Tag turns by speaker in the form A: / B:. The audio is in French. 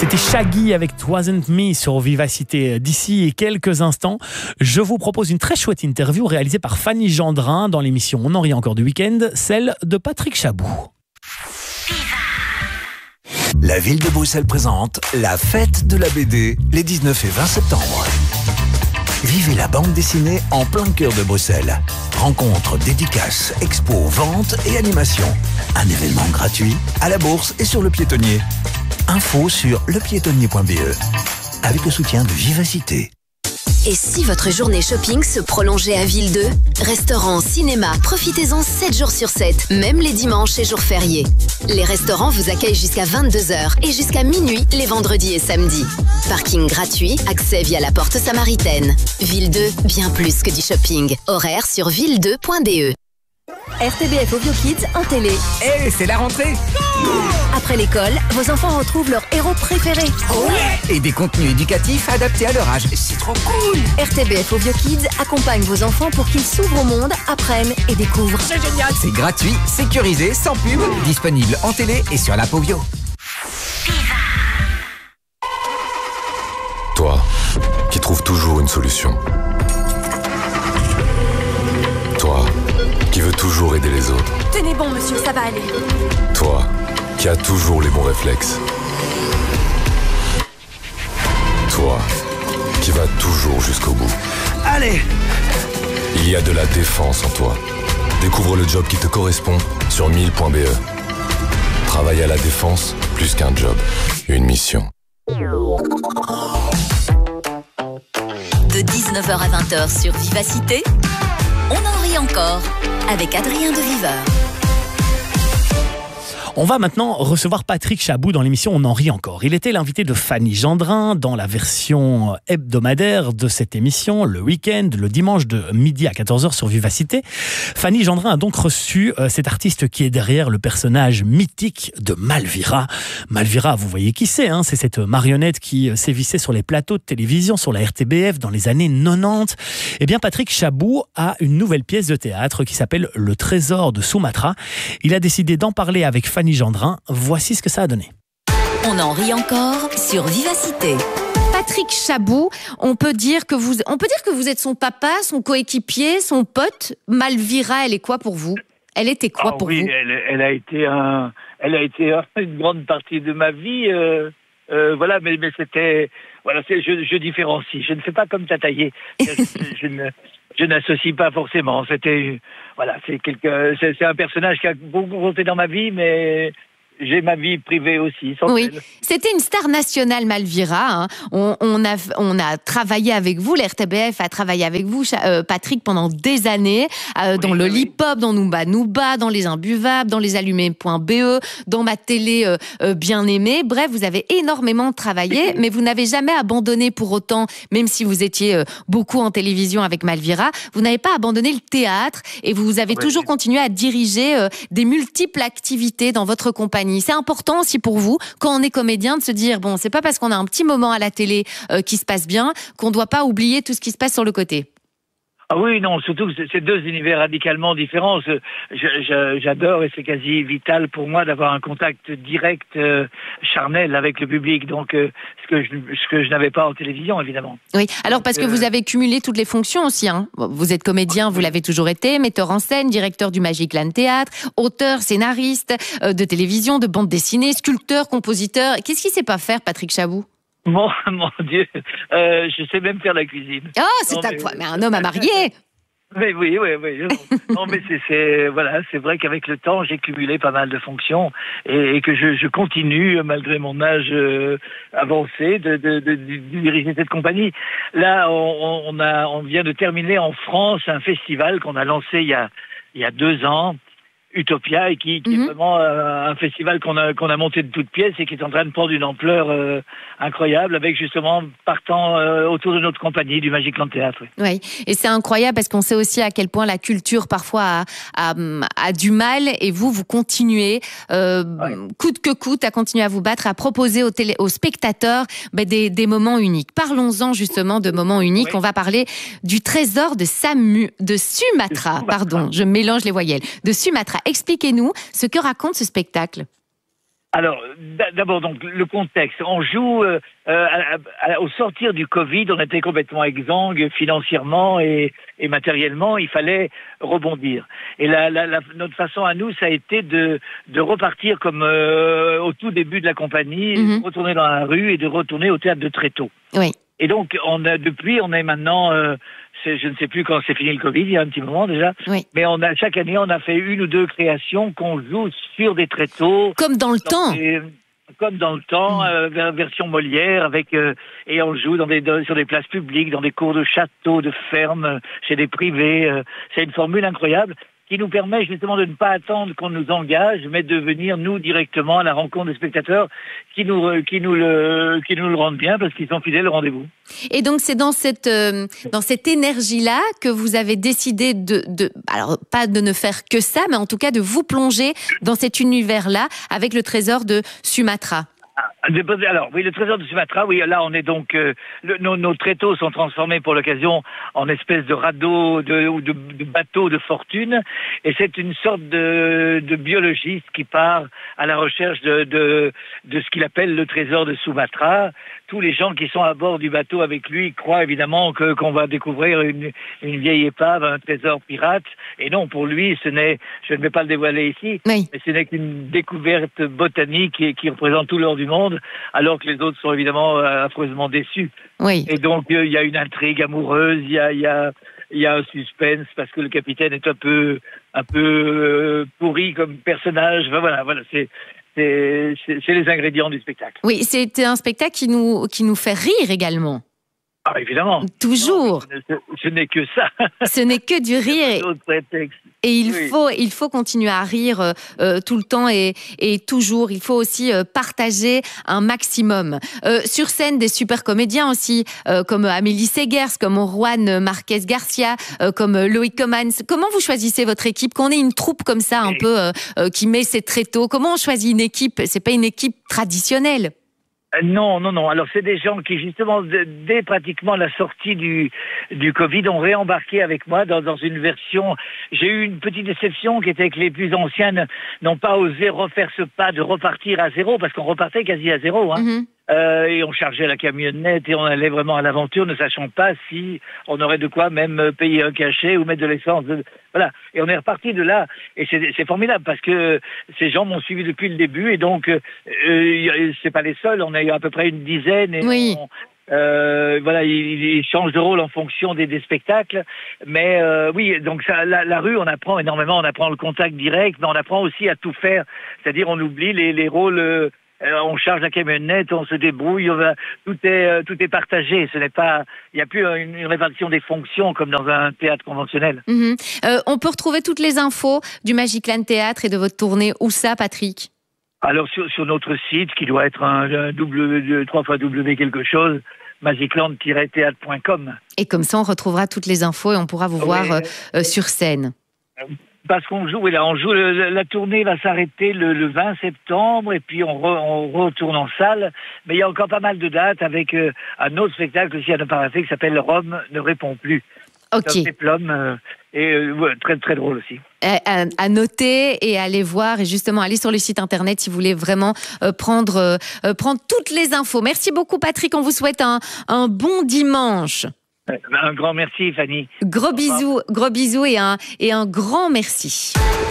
A: C'était Shaggy avec Twasn't Me sur Vivacité. D'ici quelques instants, je vous propose une très chouette interview réalisée par Fanny Gendrin dans l'émission On en rit encore du week-end, celle de Patrick Chabou.
B: La ville de Bruxelles présente la fête de la BD les 19 et 20 septembre. Vivez la bande dessinée en plein cœur de Bruxelles. Rencontres, dédicaces, expos, ventes et animations. Un événement gratuit à la Bourse et sur le Piétonnier. Info sur lepiétonnier.be avec le soutien de Vivacité.
C: Et si votre journée shopping se prolongeait à Ville 2 ? Restaurants, cinéma, profitez-en 7 jours sur 7, même les dimanches et jours fériés. Les restaurants vous accueillent jusqu'à 22h et jusqu'à minuit les vendredis et samedis. Parking gratuit, accès via la porte samaritaine. Ville 2, bien plus que du shopping. Horaire sur ville2.de. RTBF Ovio Kids en télé.
D: Hey, c'est la rentrée!
C: Après l'école, vos enfants retrouvent leur héros préféré.
D: Et des contenus éducatifs adaptés à leur âge. C'est trop cool!
C: RTBF Ovio Kids accompagne vos enfants pour qu'ils s'ouvrent au monde, apprennent et découvrent.
D: C'est génial! C'est gratuit, sécurisé, sans pub, disponible en télé et sur l'app Ovio.
E: Toi, qui trouves toujours une solution. Toi, qui veux toujours aider les autres.
C: Tenez bon, monsieur, ça va aller.
E: Toi, qui as toujours les bons réflexes. Toi, qui vas toujours jusqu'au bout.
B: Allez!
E: Il y a de la défense en toi. Découvre le job qui te correspond sur 1000.be. Travailler à la défense, plus qu'un job, une mission.
C: De 19h à 20h sur Vivacité, on en rit encore avec Adrien de Viveur.
A: On va maintenant recevoir Patrick Chabou dans l'émission On en rit encore. Il était l'invité de Fanny Gendrin dans la version hebdomadaire de cette émission, le week-end, le dimanche de midi à 14h sur Vivacité. Fanny Gendrin a donc reçu cet artiste qui est derrière le personnage mythique de Malvira. Malvira, vous voyez qui c'est, hein, c'est cette marionnette qui sévissait sur les plateaux de télévision, sur la RTBF dans les années 90. Eh bien, Patrick Chabou a une nouvelle pièce de théâtre qui s'appelle Le Trésor de Sumatra. Il a décidé d'en parler avec Fanny Gendrin. Voici ce que ça a donné.
C: On en rit encore sur Vivacité.
F: Patrick Chabou, on peut dire que vous êtes son papa, son coéquipier, son pote. Malvira, elle est quoi pour vous ? Elle était quoi pour vous ?
G: Elle a été une grande partie de ma vie. Voilà, mais c'était voilà, je différencie. Je ne fais pas comme Tataillé. Je n'associe pas forcément. C'est un personnage qui a beaucoup compté dans ma vie, mais j'ai ma vie privée aussi.
F: Oui, c'était une star nationale, Malvira. Hein. On a travaillé avec vous, l'RTBF a travaillé avec vous, Patrick, pendant des années, dans le Lollipop, dans Nouba, dans Les Imbuvables, dans Les Allumés.be, dans Ma Télé Bien Aimée. Bref, vous avez énormément travaillé, mais vous n'avez jamais abandonné pour autant, même si vous étiez beaucoup en télévision avec Malvira, vous n'avez pas abandonné le théâtre et vous avez toujours continué à diriger des multiples activités dans votre compagnie. C'est important aussi pour vous, quand on est comédien, de se dire, bon, c'est pas parce qu'on a un petit moment à la télé qui se passe bien qu'on doit pas oublier tout ce qui se passe sur le côté.
G: Ah oui, non, surtout que c'est deux univers radicalement différents. J'adore et c'est quasi vital pour moi d'avoir un contact direct, charnel avec le public. Donc, ce que je n'avais pas en télévision, évidemment.
F: Oui, alors parce que vous avez cumulé toutes les fonctions aussi. Hein. Vous êtes comédien, vous l'avez toujours été, metteur en scène, directeur du Magic Land Théâtre, auteur, scénariste de télévision, de bande dessinée, sculpteur, compositeur. Qu'est-ce qu'il sait pas faire, Patrick Chabou ?
G: Mon Dieu, je sais même faire la cuisine.
F: Oh, c'est mais un homme à marier.
G: Mais oui. Non, mais c'est vrai qu'avec le temps, j'ai cumulé pas mal de fonctions et que je continue, malgré mon âge avancé, de diriger cette compagnie. Là, on vient de terminer en France un festival qu'on a lancé il y a 2 ans. Utopia, et qui est vraiment un festival qu'on a monté de toutes pièces et qui est en train de prendre une ampleur incroyable, avec justement partant autour de notre compagnie du Magic Land Théâtre.
F: Oui, et c'est incroyable parce qu'on sait aussi à quel point la culture parfois a du mal, et vous continuez coûte que coûte à continuer à vous battre, à proposer aux spectateurs des moments uniques. Parlons-en justement de moments uniques. On va parler du trésor de Sumatra. Pardon, je mélange les voyelles. De Sumatra. Expliquez-nous ce que raconte ce spectacle.
G: Alors, d'abord, donc, le contexte. On joue, au sortir du Covid, on était complètement exsangue financièrement et matériellement. Il fallait rebondir. Et notre façon à nous, ça a été de repartir comme au tout début de la compagnie, de retourner dans la rue et de retourner au théâtre de Tréteau.
F: Oui.
G: Et donc, on est maintenant, je ne sais plus quand c'est fini le Covid, il y a un petit moment déjà,
F: oui.
G: Mais chaque année, on a fait 1 ou 2 créations qu'on joue sur des tréteaux.
F: Comme dans le temps.
G: Comme dans le temps, version Molière, et on le joue sur des places publiques, dans des cours de châteaux, de fermes, chez des privés. C'est une formule incroyable qui nous permet justement de ne pas attendre qu'on nous engage, mais de venir nous directement à la rencontre des spectateurs qui nous le rendent bien parce qu'ils sont fidèles au rendez-vous.
F: Et donc c'est dans cette énergie-là que vous avez décidé alors pas de ne faire que ça, mais en tout cas de vous plonger dans cet univers-là avec le trésor de Sumatra.
G: Alors, oui, le trésor de Sumatra, oui, là, on est donc, nos tréteaux sont transformés pour l'occasion en espèce de radeau ou de bateau de fortune, et c'est une sorte de biologiste qui part à la recherche de ce qu'il appelle le trésor de Sumatra. Tous les gens qui sont à bord du bateau avec lui croient évidemment qu'on va découvrir une vieille épave, un trésor pirate, et non, pour lui, je ne vais pas le dévoiler ici,
F: oui.
G: Mais ce n'est qu'une découverte botanique qui représente tout l'or du monde, alors que les autres sont évidemment affreusement déçus.
F: Oui.
G: Et donc, il y a une intrigue amoureuse, il y a un suspense, parce que le capitaine est un peu pourri comme personnage. Enfin, voilà, c'est les ingrédients du spectacle.
F: Oui, c'est un spectacle qui nous fait rire également.
G: Ah, évidemment.
F: Toujours.
G: Non, ce n'est que ça.
F: Ce n'est que du rire. Et il faut continuer à rire tout le temps et toujours. Il faut aussi partager un maximum. Sur scène, des super comédiens aussi, comme Amélie Segers, comme Juan Marquez Garcia, comme Loïc Comans. Comment vous choisissez votre équipe? Quand on est une troupe comme ça, un peu qui met ses tréteaux, comment on choisit une équipe? C'est pas une équipe traditionnelle.
G: Non. Alors, c'est des gens qui, justement, dès pratiquement la sortie du Covid, ont réembarqué avec moi dans une version. J'ai eu une petite déception qui était que les plus anciennes n'ont pas osé refaire ce pas de repartir à zéro, parce qu'on repartait quasi à zéro, hein.
F: Mm-hmm.
G: Et on chargeait la camionnette et on allait vraiment à l'aventure, ne sachant pas si on aurait de quoi même payer un cachet ou mettre de l'essence. Voilà. Et on est reparti de là. Et c'est formidable parce que ces gens m'ont suivi depuis le début et donc c'est pas les seuls. On a eu à peu près une dizaine et
F: oui.
G: Voilà, ils changent de rôle en fonction des spectacles. Mais oui, donc ça, la rue, on apprend énormément. On apprend le contact direct, mais on apprend aussi à tout faire. C'est-à-dire, on oublie les rôles. On charge la camionnette, on se débrouille, tout est partagé. Il n'y a plus une répartition des fonctions comme dans un théâtre conventionnel.
F: Mm-hmm. On peut retrouver toutes les infos du Magicland Théâtre et de votre tournée. Où ça, Patrick?
G: Alors sur notre site, qui doit être un www quelque chose, magicland-théâtre.com.
F: Et comme ça, on retrouvera toutes les infos et on pourra vous voir sur scène.
G: Parce qu'on joue, la tournée va s'arrêter le 20 septembre et puis on retourne en salle. Mais il y a encore pas mal de dates avec un autre spectacle aussi à ne pas rater qui s'appelle Rome ne répond plus.
F: Ok.
G: C'est un péplum très très drôle aussi.
F: À noter et aller voir et justement aller sur le site internet si vous voulez vraiment prendre toutes les infos. Merci beaucoup Patrick, on vous souhaite un bon dimanche.
G: Un grand merci Fanny.
F: Gros bisous et un grand merci.